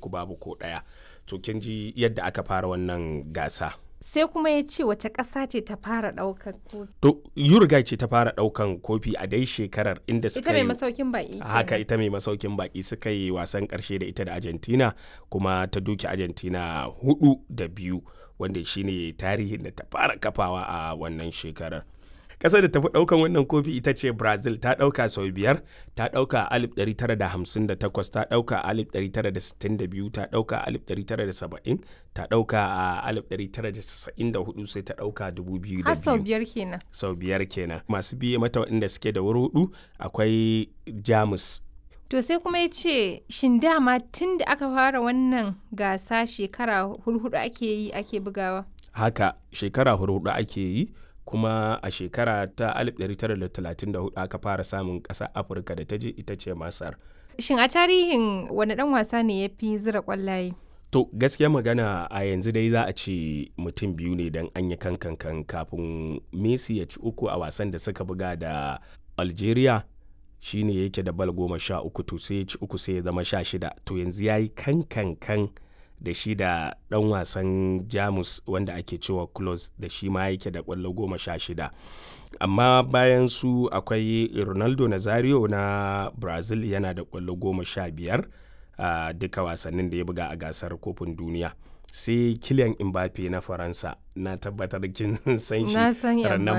babu ko ɗaya. To kin ji yadda aka fara wannan gasa. Sai kuma ya ce wace ƙasa ce ta fara ɗaukar kofi. To Uruguay ce ta fara ɗaukan kofi a dai shekarar inda suka Ita mai masaukin baƙi. haka ita mai masaukin baƙi suka yi wasan ƙarshe da ita da Argentina kuma ta duki Argentina 4-2 wanda shine tarihin da ta fara kafawa a wannan shekarar. Ƙasar da tafi ɗaukan wannan kofi ita ce Brazil, ta ɗauka sau 5, ta ɗauka a 1958, ta ɗauka a 1962, ta ɗauka a 1970, ta ɗauka a 1994 sai ta ɗauka 2002. Har sau 5 kenan. Sau 5 kenan. Masu biye mata waɗanda suke da wuri 4 akwai Jamus. To sai kuma ya ce shin dama tun da aka fara wannan gasa shekara hurhudu ake bugawa? Haka shekara hurhudu ake yi. Kuma a shekara ta 1934 aka fara samun ƙasar Afirka da ta je ita ce Masar. Shin a tarihin wani ɗan wasa ne ya fi zira ƙwallaye? To gaskiya magana a yanzu dai za a ce mutum biyu ne don an yi kankan kafin Messi ya ci 3 a wasan da suka buga da Algeria shine yake da bal 13 to sai ya ci 3 sai ya zama 16 to yanzu ya yi kankan da shi da ɗan wasan Jamus wanda ake cewa Klose da shi ma yake da ƙwallo 16. Amma bayan su akwai Ronaldo Nazario na Brazil yana da ƙwallo 15 a duka wasannin da ya buga a gasar kofin duniya. Sai Kylian Mbappe na Faransa na tabbatar kin san shi. Na san